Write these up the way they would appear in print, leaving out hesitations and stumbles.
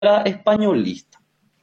era españolista.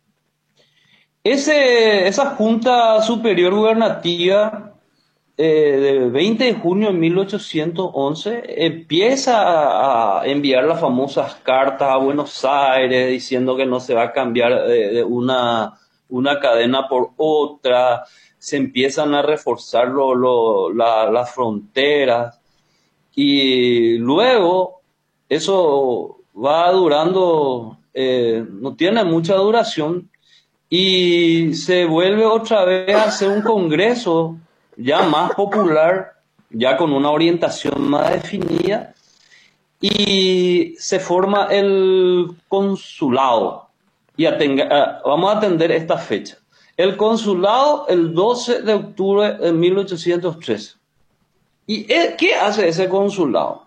Esa Junta Superior Gubernativa del 20 de junio de 1811 empieza a enviar las famosas cartas a Buenos Aires diciendo que no se va a cambiar de una cadena por otra, se empiezan a reforzar las fronteras y luego eso va durando, no tiene mucha duración y se vuelve otra vez a hacer un congreso ya más popular, ya con una orientación más definida, y se forma el consulado. Vamos a atender esta fecha. El consulado el 12 de octubre de 1813. ¿Y qué hace ese consulado?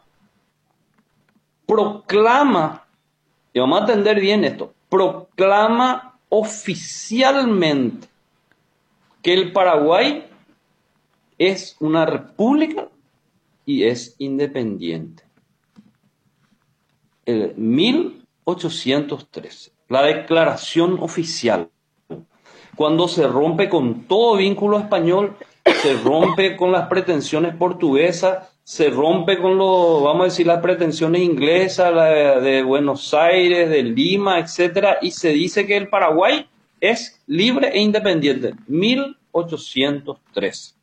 Proclama, y vamos a atender bien esto, proclama oficialmente que el Paraguay es una república y es independiente. En 1813, la declaración oficial, cuando se rompe con todo vínculo español, se rompe con las pretensiones portuguesas, se rompe con vamos a decir, las pretensiones inglesas, de Buenos Aires, de Lima, etcétera, y se dice que el Paraguay es libre e independiente. 1803.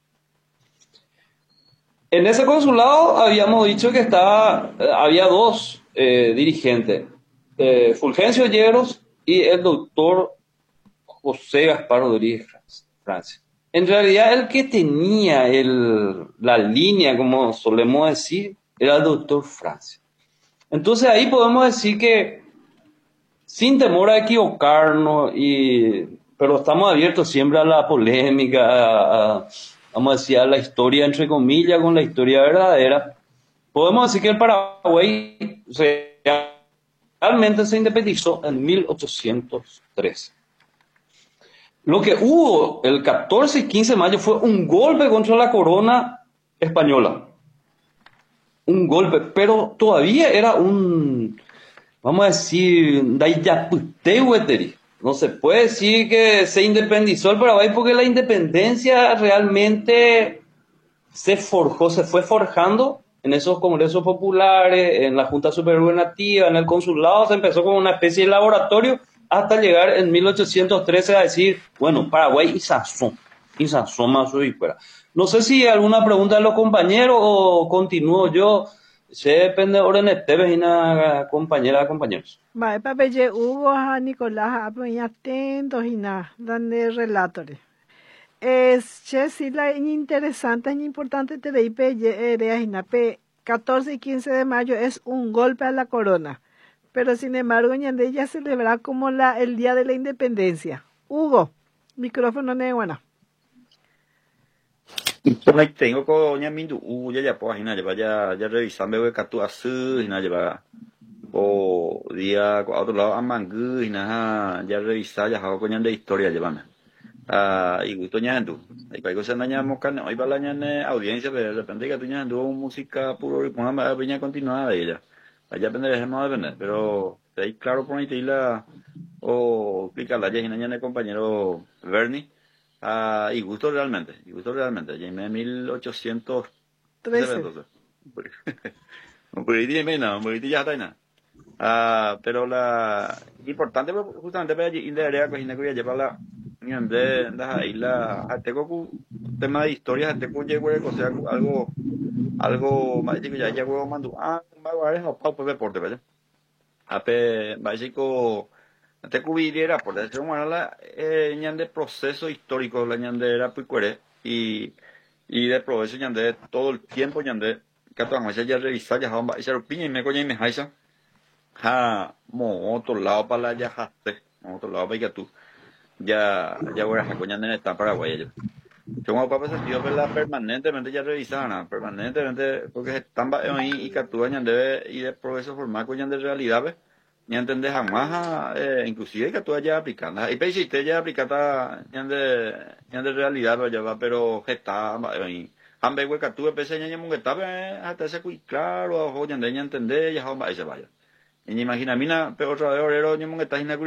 En ese consulado habíamos dicho que había dos dirigentes, Fulgencio Yegros y el doctor José Gaspar Rodríguez Francia. En realidad el que tenía la línea, como solemos decir, era el doctor Francia. Entonces ahí podemos decir que, sin temor a equivocarnos, pero estamos abiertos siempre a la polémica, vamos a decir, a la historia, entre comillas, con la historia verdadera, podemos decir que el Paraguay realmente se independizó en 1813. Lo que hubo el 14 y 15 de mayo fue un golpe contra la corona española. Un golpe, pero todavía era vamos a decir, no se puede decir que se independizó el Paraguay porque la independencia realmente se forjó, se fue forjando en esos congresos populares, en la Junta Supergubernativa, en el consulado, se empezó como una especie de laboratorio hasta llegar en 1813 a decir, bueno, Paraguay y Sazón más y fuera. No sé si alguna pregunta de los compañeros o continúo yo. Se depende de órdenes teves y una compañera, compañeros. Vai, papeje Hugo a Nicolás apoña atentos y nada, dan de relatores. Che, sí, la interesante, es importante te leí pe 14 y 15 de mayo es un golpe a la corona. Pero sin embargo, Ñandé ya celebra como el Día de la Independencia. Hugo, micrófono neguana. Então aí tem o Nhamindu, o Yayapo, hina lleva ya revisando o Catu Asu, hina lleva o día a otro lado a Mangu, hina ya revisar ya hago coñan de historia llevame. Y gusto ñandu. Ahí para cosa naña mocan, hoy para la ñane audiencia, pero de repente que tu ñandu música puro y ponga más peña continuada de ella. Allá depende de más depender, pero ahí claro por ahí te la o explicarla ya hina ñane compañero Bernie. Y gusto realmente, Llegué en 1813 13. entonces. Un poquitito menos, un poquitito ya está ahí nada. Pero la importante justamente para allí de área que voy a llevar la de la isla tengo tema de historia tengo llegó o sea algo más digo ya llegó mando más lugares o paupa deporte ¿verdad? Ape básico te cubriera por decir una la ñande proceso histórico la ñande era picuere y de proceso ñande todo el tiempo ñande que tú vamos a ya revisar ya vamos a hacer opinión y me coña y me haisa mo otro lado para la ya haste otro lado para que tú ya voy a coña en esta Paraguay yo como papá sentido verla permanentemente ya revisada permanentemente porque están ahí y que tú ñande y de proceso formal coña de realidad ¿ves? Ni entender jamás, inclusive que tú hayas aplicado. Y pensé ya aplicada de realidad, pero está, y hambre que tú empecé a ñañar que estaba hasta ese claro, ojo, ya entender, ya vamos a ese vaya. Y imagina, mina, pero otra vez, orero, ñemo que está